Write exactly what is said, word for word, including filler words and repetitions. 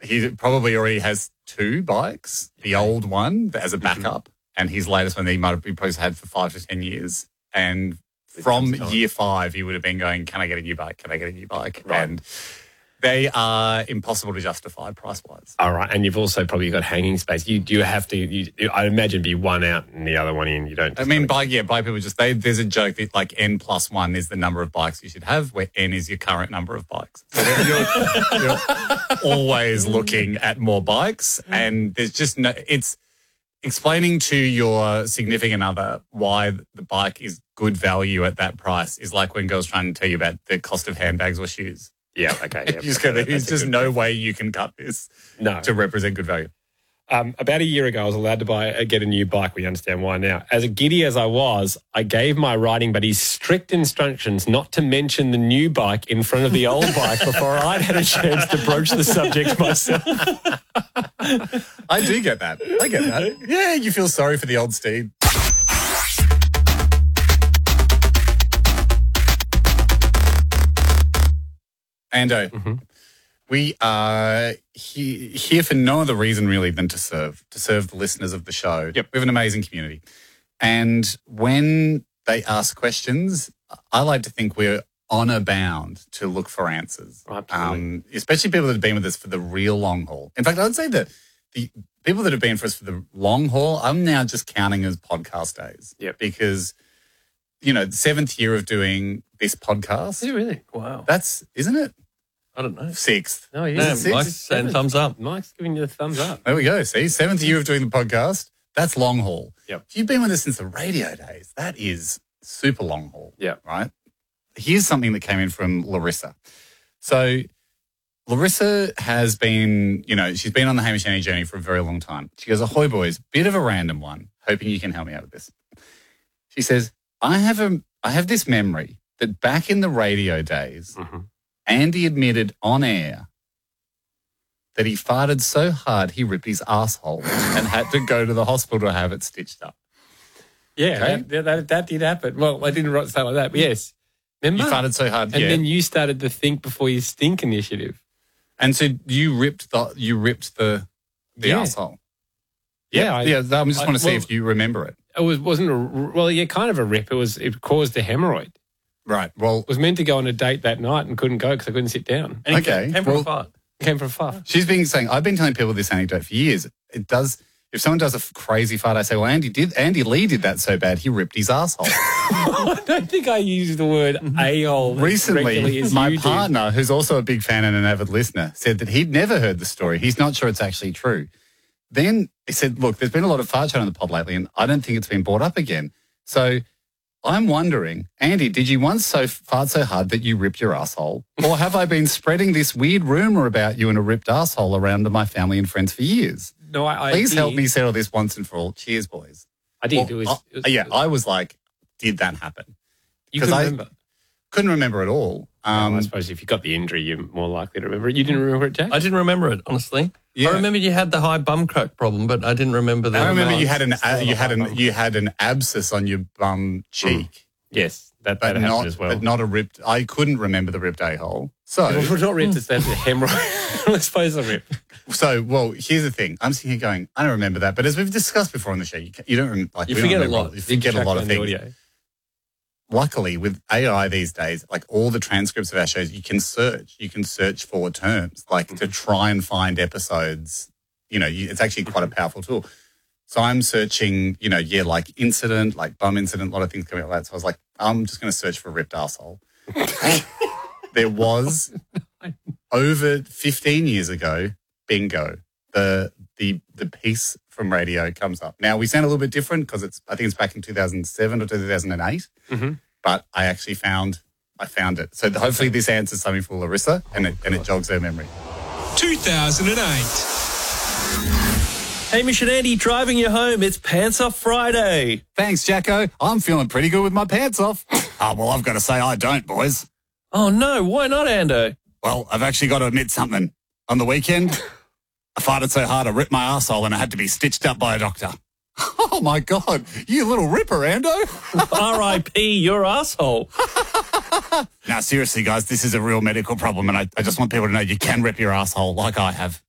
he probably already has two bikes, the old one as a backup, and his latest one that he might have probably had for five to ten years. And from year five, he would have been going, can I get a new bike? Can I get a new bike? Right. And they are impossible to justify price-wise. All right, and you've also probably got hanging space. You do have to, you, you, I imagine, be one out and the other one in. You don't. I mean, bike, yeah, bike people just, they, there's a joke that like N plus one is the number of bikes you should have, where N is your current number of bikes. So you're, you're always looking at more bikes, and there's just no, it's explaining to your significant other why the bike is good value at that price is like when girls trying to tell you about the cost of handbags or shoes. Yeah, okay. Yeah, you just gotta, there's just no point. way you can cut this no. to represent good value. Um, about a year ago, I was allowed to buy uh, get a new bike. We understand why now. As giddy as I was, I gave my riding buddies strict instructions not to mention the new bike in front of the old bike before I'd had a chance to broach the subject myself. I do get that. I get that. Yeah, you feel sorry for the old steed. Ando, mm-hmm. we are he, here for no other reason really than to serve, to serve the listeners of the show. Yep. We have an amazing community. And when they ask questions, I like to think we're honour bound to look for answers. Um, especially people that have been with us for the real long haul. In fact, I would say that the people that have been for us for the long haul, I'm now just counting as podcast days. Yep. Because, you know, the seventh year of doing this podcast. Is it really? Wow. That's, isn't it? I don't know. Sixth. No, he No, is. Mike's saying thumbs up. Mike's giving you the thumbs up. There we go. See, seventh year of doing the podcast. That's long haul. Yep. If you've been with us since the radio days, that is super long haul. Yeah. Right? Here's something that came in from Larissa. So Larissa has been, you know, she's been on the Hamish and Andy journey for a very long time. She goes, ahoy, boys, bit of a random one. Hoping you can help me out with this. She says, I have a, I have this memory that back in the radio days, mm-hmm. Andy admitted on air that he farted so hard he ripped his asshole and had to go to the hospital to have it stitched up. Yeah, Okay. that, that, that did happen. Well, I didn't say it like that, but yes. Remember? You farted so hard, and yeah. then you started the Think Before You Stink initiative. And so you ripped the you ripped the the Yeah. asshole. Yeah, Yeah, I, yeah. I just I- want to see well- if you remember it. It was wasn't a well, yeah, kind of a rip. It was it caused a hemorrhoid. Right. Well, I was meant to go on a date that night and couldn't go because I couldn't sit down. And it Okay, Came, came from well- a fart. Came for a fuff. she's been saying I've been telling people this anecdote for years. It does. If someone does a f- crazy fart, I say, "Well, Andy did. Andy Lee did that so bad he ripped his asshole." I don't think I used the word a-hole as regularly Recently, as my you did. partner, who's also a big fan and an avid listener, said that he'd never heard the story. He's not sure it's actually true. Then he said, look, there's been a lot of fart chat on the pod lately, and I don't think it's been brought up again. So I'm wondering, Andy, did you once so fart so hard that you ripped your asshole? Or have I been spreading this weird rumour about you and a ripped asshole around to my family and friends for years? No, I, I Please did. help me settle this once and for all. Cheers, boys. I did. Well, it was, I- it was yeah, I was like, did that happen? you 'cause can I- remember. Couldn't remember at all. Um, Um, I suppose if you got the injury, you're more likely to remember it. You didn't remember it, Jack? I didn't remember it, honestly. Yeah. I remember you had the high bum crack problem, but I didn't remember the. I remember you had an Still uh, you a had hard an one. you had an abscess on your bum cheek, Yes, that, but that happened not as well. but not a ripped. I couldn't remember the ripped a hole. So Well, not ripped, it's that's a hemorrhoid. I suppose a rip. so well. Here's the thing. I'm sitting here going, I don't remember that. But as we've discussed before on the show, you, ca- you don't rem- like You we don't forget a remember- lot. You forget a Track lot of on the things. audio. Luckily, with A I these days, like all the transcripts of our shows, you can search. You can search for terms, like to try and find episodes. You know, you, it's actually quite a powerful tool. So I'm searching, you know, yeah, like incident, like bum incident, a lot of things coming out like that. So I was like, I'm just going to search for ripped arsehole. There was, over fifteen years ago, bingo, the the the piece from radio comes up. Now, we sound a little bit different because it's, I think it's back in two thousand seven or two thousand eight, Mm-hmm. but I actually found, I found it. So hopefully this answers something for Larissa and it, and it jogs her memory. two thousand eight. Hamish and Andy driving you home. It's Pants Off Friday. Thanks, Jacko. I'm feeling pretty good with my pants off. Oh, well, I've got to say I don't, boys. Oh, no. Why not, Ando? Well, I've actually got to admit something. On the weekend, I farted so hard I ripped my arsehole and I had to be stitched up by a doctor. Oh, my God. You little ripper, Ando. R I P your asshole. Now, seriously, guys, this is a real medical problem and I, I just want people to know you can rip your asshole like I have.